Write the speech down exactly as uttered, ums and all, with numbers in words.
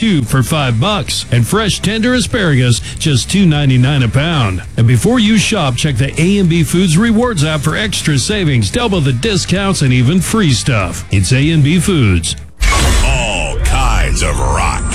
two for five bucks, and fresh tender asparagus just two ninety-nine a pound. And before you shop, check the A and B Foods Rewards app for extra savings, double the discounts, and even free stuff. It's A and B Foods. All kinds of rock.